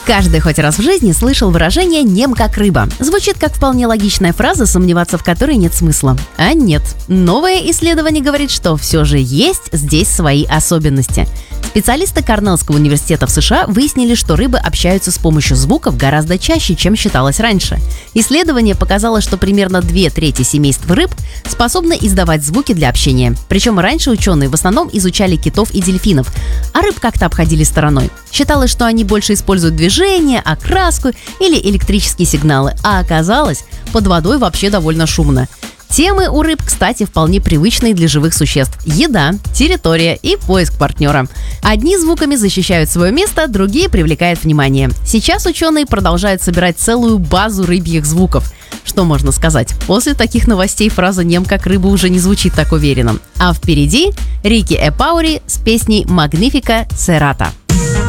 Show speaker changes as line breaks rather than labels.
Каждый хоть раз в жизни слышал выражение «нем как рыба». Звучит как вполне логичная фраза, сомневаться в которой нет смысла. А нет. Новое исследование говорит, что все же есть здесь свои особенности. Специалисты Корнеллского университета в США выяснили, что рыбы общаются с помощью звуков гораздо чаще, чем считалось раньше. Исследование показало, что примерно 2/3 семейств рыб способны издавать звуки для общения. Причем раньше ученые в основном изучали китов и дельфинов, а рыб как-то обходили стороной. Считалось, что они больше используют движение, окраску или электрические сигналы, а оказалось, под водой вообще довольно шумно. Темы у рыб, кстати, вполне привычные для живых существ. Еда, территория и поиск партнера. Одни звуками защищают свое место, другие привлекают внимание. Сейчас ученые продолжают собирать целую базу рыбьих звуков. Что можно сказать? После таких новостей фраза «нем как рыба» уже не звучит так уверенно. А впереди Рики Эпаури с песней «Magnifica Serata».